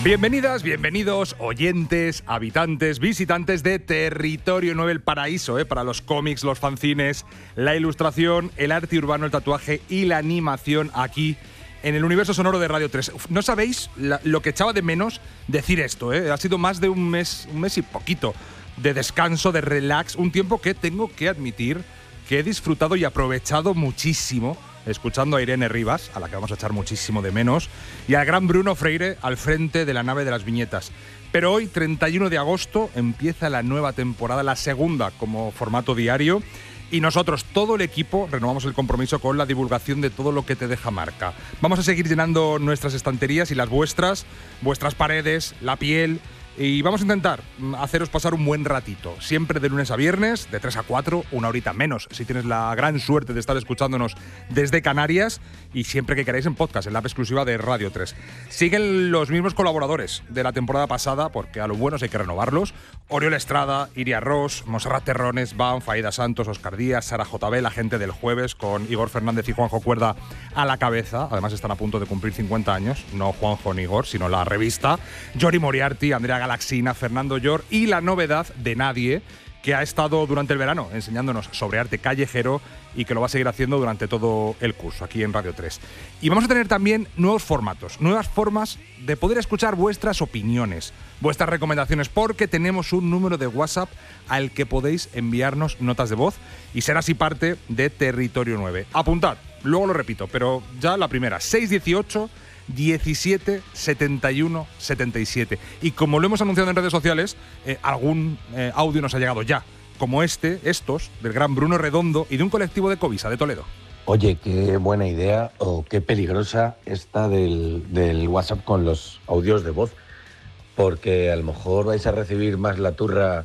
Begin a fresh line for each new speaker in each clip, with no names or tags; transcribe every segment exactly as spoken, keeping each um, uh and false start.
Bienvenidas, bienvenidos, oyentes, habitantes, visitantes de Territorio nueve, el paraíso, ¿eh? Para los cómics, los fanzines, la ilustración, el arte urbano, el tatuaje y la animación aquí en el universo sonoro de Radio tres. Uf, no sabéis la, lo que echaba de menos decir esto, ¿eh? Ha sido más de un mes, un mes y poquito de descanso, de relax, un tiempo que tengo que admitir que he disfrutado y aprovechado muchísimo escuchando a Irene Rivas, a la que vamos a echar muchísimo de menos, y al gran Bruno Freire al frente de la nave de las viñetas. Pero hoy, treinta y uno de agosto, empieza la nueva temporada, la segunda como formato diario, y nosotros, todo el equipo, renovamos el compromiso con la divulgación de todo lo que te deja marca. Vamos a seguir llenando nuestras estanterías y las vuestras, vuestras paredes, la piel, y vamos a intentar haceros pasar un buen ratito, siempre de lunes a viernes, de tres a cuatro, una horita menos, si tienes la gran suerte de estar escuchándonos desde Canarias, y siempre que queráis en podcast, en la app exclusiva de Radio tres. Siguen los mismos colaboradores de la temporada pasada, porque a lo bueno hay que renovarlos: Oriol Estrada, Iria Ross, Monserrat Terrones, Van, Faida Santos, Oscar Díaz, Sara J B, la gente del jueves, con Igor Fernández y Juanjo Cuerda a la cabeza. Además están a punto de cumplir cincuenta años, no Juanjo ni Igor, sino la revista. Jory Moriarty, Andrea Galaxina, Fernando Llor y la novedad de Nadie, que ha estado durante el verano enseñándonos sobre arte callejero y que lo va a seguir haciendo durante todo el curso aquí en Radio tres. Y vamos a tener también nuevos formatos, nuevas formas de poder escuchar vuestras opiniones, vuestras recomendaciones, porque tenemos un número de WhatsApp al que podéis enviarnos notas de voz y ser así parte de Territorio nueve. Apuntad, luego lo repito, pero ya la primera, seis dieciocho diecisiete setenta y uno setenta y siete. Y como lo hemos anunciado en redes sociales, eh, algún eh, audio nos ha llegado ya, como este, estos, del gran Bruno Redondo y de un colectivo de Covisa, de Toledo.
Oye, qué buena idea o qué peligrosa esta del, del WhatsApp con los audios de voz, porque a lo mejor vais a recibir más la turra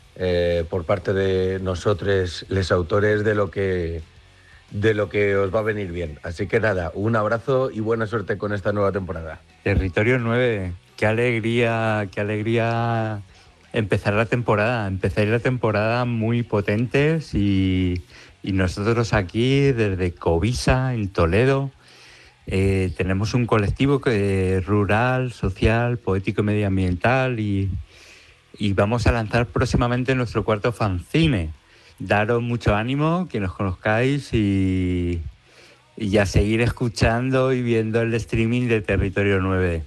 eh, por parte de nosotros, les autores, de lo que... de lo que os va a venir bien. Así que nada, un abrazo y buena suerte con esta nueva temporada.
Territorio nueve, qué alegría, qué alegría empezar la temporada. Empezáis la temporada muy potentes y, y nosotros aquí desde Covisa, en Toledo, eh, tenemos un colectivo que rural, social, poético y medioambiental, y, y vamos a lanzar próximamente nuestro cuarto fanzine. Daros mucho ánimo, que nos conozcáis y, y a seguir escuchando y viendo el streaming de Territorio nueve.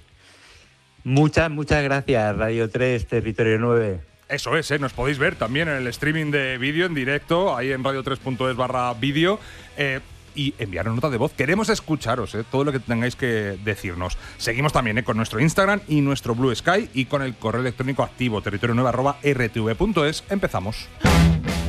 Muchas, muchas gracias, Radio tres, Territorio nueve.
Eso es, ¿eh? Nos podéis ver también en el streaming de vídeo en directo, ahí en radio tres punto es barra vídeo. Eh, y enviaros nota de voz. Queremos escucharos, ¿eh? Todo lo que tengáis que decirnos. Seguimos también, ¿eh? Con nuestro Instagram y nuestro Blue Sky y con el correo electrónico activo, territorio nueve arroba r t v punto es. Empezamos.